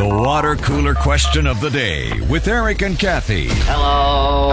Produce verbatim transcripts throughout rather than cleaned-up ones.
The water cooler question of the day with Eric and Kathy. Hello.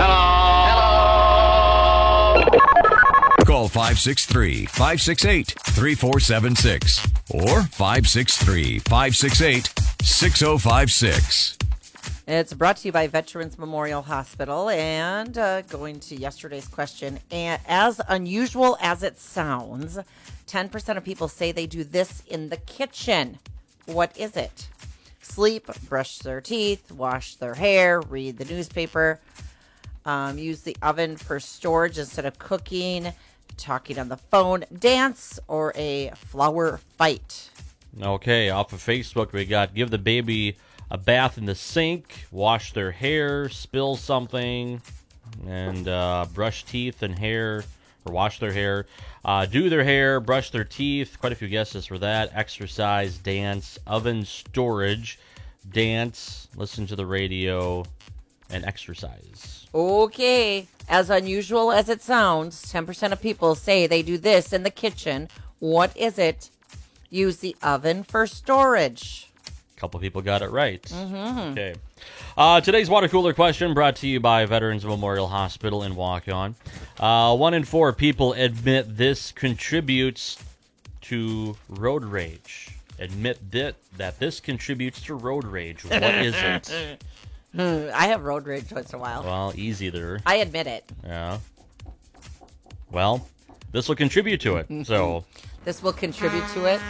Hello. Hello. Call five six three, five six eight, three four seven six or five six three, five six eight, six zero five six. It's brought to you by Veterans Memorial Hospital. And uh, going to yesterday's question, and as unusual as it sounds, ten percent of people say they do this in the kitchen. What is it? Sleep, brush their teeth, wash their hair, read the newspaper, um, use the oven for storage instead of cooking, talking on the phone, dance, or a flower fight. Okay, off of Facebook, we got give the baby a bath in the sink, wash their hair, spill something, and uh, brush teeth and hair, or wash their hair, uh, do their hair, brush their teeth. Quite a few guesses for that. Exercise, dance, oven storage, dance, listen to the radio, and exercise. Okay, as unusual as it sounds, ten percent of people say they do this in the kitchen. What is it? Use the oven for storage. A couple people got it right. Mm-hmm. Okay. Uh, today's water cooler question brought to you by Veterans Memorial Hospital in Waukon. Uh, one in four people admit this contributes to road rage. Admit that, that this contributes to road rage. What is it? I have road rage once in a while. Well, easy there. I admit it. Yeah. Well, this will contribute to it. So This will contribute to it.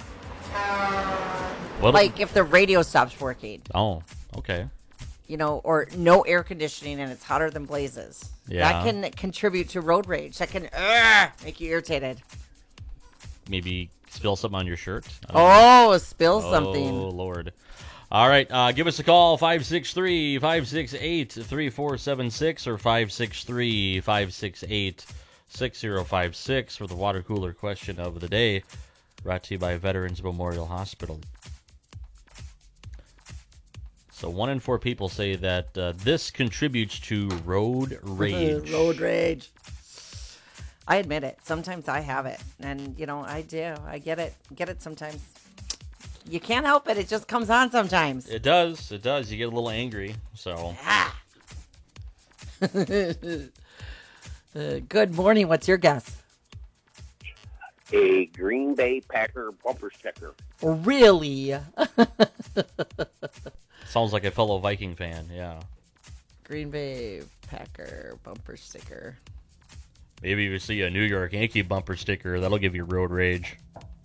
what? Like if the radio stops working, Oh, okay. you know, or no air conditioning and it's hotter than blazes. Yeah. That can contribute to road rage. That can uh, make you irritated. Maybe spill something on your shirt. I don't know. Oh, spill Oh, something. Lord. All right, uh, give us a call, five six three, five six eight, three four seven six or five six three, five six eight, six zero five six for the water cooler question of the day, brought to you by Veterans Memorial Hospital. So one in four people say that uh, this contributes to road rage. Road rage. I admit it. Sometimes I have it. And, you know, I do. I get it. Get it sometimes. You can't help it. It just comes on sometimes. It does. It does. You get a little angry. So Ah. uh, good morning. What's your guess? A Green Bay Packer bumper sticker. Really? sounds like a fellow Viking fan. Yeah. Green Bay Packer bumper sticker. Maybe if you see a New York Yankee bumper sticker, that'll give you road rage.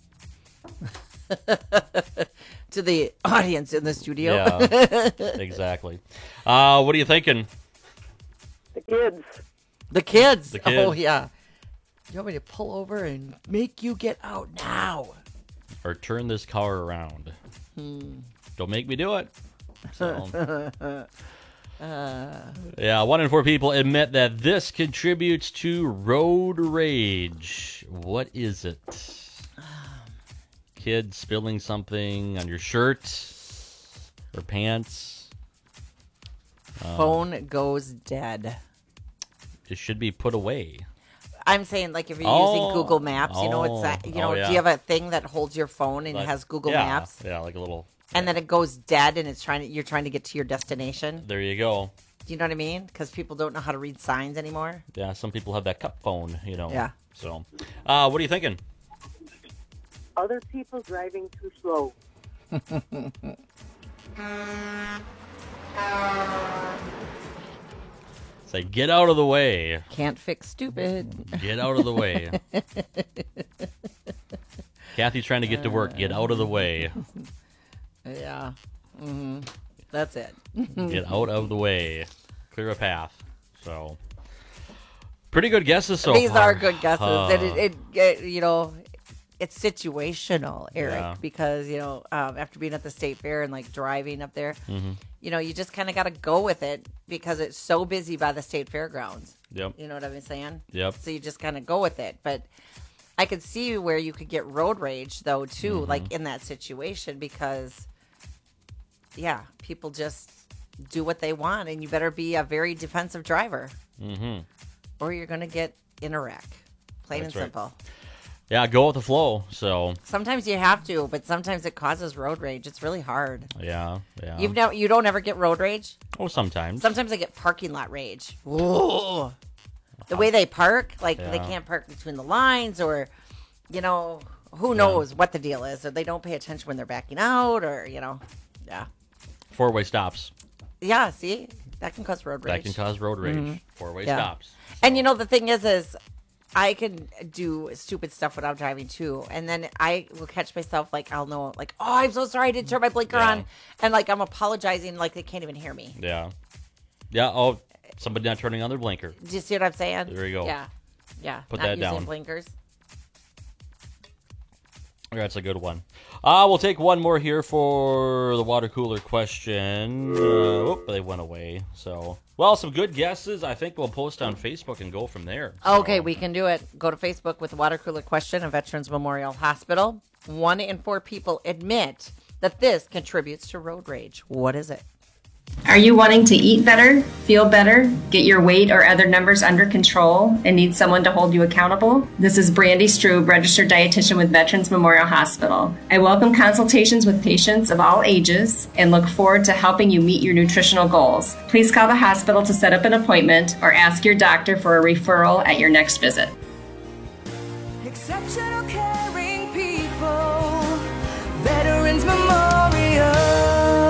To the audience in the studio. Yeah, exactly. Uh, what are you thinking? The kids. The kids. The kids. Oh, yeah. You want me to pull over and make you get out now? Or turn this car around? Hmm. Don't make me do it. So, uh, yeah, one in four people admit that this contributes to road rage. What is it? Kid spilling something on your shirt or pants. Phone goes dead. It should be put away. I'm saying, like, if you're Oh. using Google Maps, you know, it's that, you know, Oh, yeah. do you have a thing that holds your phone and Like- it has Google yeah, Maps? Yeah, like a little. And then it goes dead and it's trying to, you're trying to get to your destination? There you go. Do you know what I mean? Because people don't know how to read signs anymore. Yeah, some people have that cup phone, you know. Yeah. So, uh, what are you thinking? Other people driving too slow. Say, get out of the way. Can't fix stupid. Get out of the way. Kathy's trying to get to work. Get out of the way. Yeah. hmm That's it. Get out of the way. Clear a path. So, pretty good guesses so These far. are good guesses. Uh, and it, it, it, you know, it's situational, Eric, Yeah. because, you know, um, after being at the state fair and like driving up there, Mm-hmm. you know, you just kind of got to go with it because it's so busy by the state fairgrounds. Yep. You know what I'm saying? Yep. So you just kind of go with it. But I could see where you could get road rage, though, too, Mm-hmm. like in that situation because, yeah, people just do what they want, and you better be a very defensive driver Mm-hmm. or you're going to get in a wreck. Plain That's and right. simple. Yeah, go with the flow. So Sometimes you have to, but sometimes it causes road rage. It's really hard. yeah, yeah. You've never, you don't ever get road rage? oh, sometimes. Sometimes I get parking lot rage. Whoa. The way they park, like they Yeah. can't park between the lines, or, you know, who knows what the deal is, or they don't pay attention when they're backing out, or, you know, yeah. Four-way stops. Yeah, see? That can cause road rage. That can cause road rage. Four-way Yeah. stops. And you know, the thing is, is I can do stupid stuff when I'm driving too. And then I will catch myself, like, I'll know, like, oh, I'm so sorry I didn't turn my blinker Yeah. on. And like, I'm apologizing like they can't even hear me. Yeah. Yeah, oh, somebody not turning on their blinker. Do you see what I'm saying? There you go. Yeah. Yeah. Put Not that using down. blinkers. That's a good one. Uh, we'll take one more here for the water cooler question. Uh, oh, they went away. So, well, some good guesses. I think we'll post on Facebook and go from there. So, Okay, we can do it. Go to Facebook with the water cooler question of Veterans Memorial Hospital. One in four people admit that this contributes to road rage. What is it? Are you wanting to eat better, feel better, get your weight or other numbers under control, and need someone to hold you accountable? This is Brandy Strube, registered dietitian with Veterans Memorial Hospital. I welcome consultations with patients of all ages and look forward to helping you meet your nutritional goals. Please call the hospital to set up an appointment or ask your doctor for a referral at your next visit. Exceptional caring people, Veterans Memorial.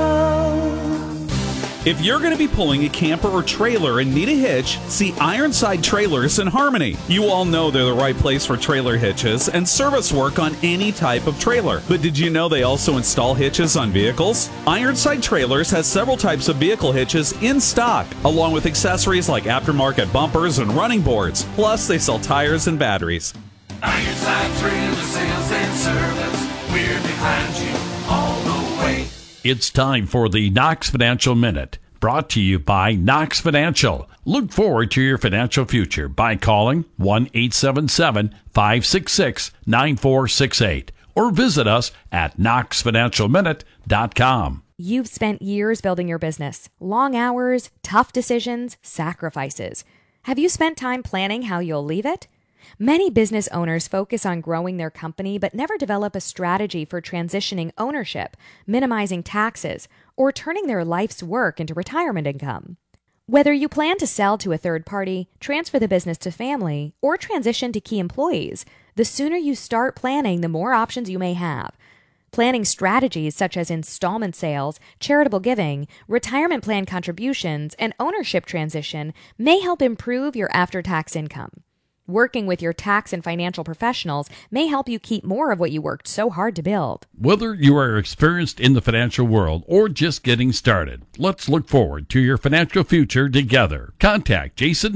If you're going to be pulling a camper or trailer and need a hitch, see Ironside Trailers in Harmony. You all know they're the right place for trailer hitches and service work on any type of trailer. But did you know they also install hitches on vehicles? Ironside Trailers has several types of vehicle hitches in stock, along with accessories like aftermarket bumpers and running boards. Plus, they sell tires and batteries. Ironside Trailer Sales and Service. We're behind you all the way. It's time for the Knox Financial Minute, brought to you by Knox Financial. Look forward to your financial future by calling one eight seven seven, five six six, nine four six eight or visit us at knox financial minute dot com. You've spent years building your business. Long hours, tough decisions, sacrifices. Have you spent time planning how you'll leave it? Many business owners focus on growing their company but never develop a strategy for transitioning ownership, minimizing taxes, or turning their life's work into retirement income. Whether you plan to sell to a third party, transfer the business to family, or transition to key employees, the sooner you start planning, the more options you may have. Planning strategies such as installment sales, charitable giving, retirement plan contributions, and ownership transition may help improve your after-tax income. Working with your tax and financial professionals may help you keep more of what you worked so hard to build. Whether you are experienced in the financial world or just getting started, let's look forward to your financial future together. Contact Jason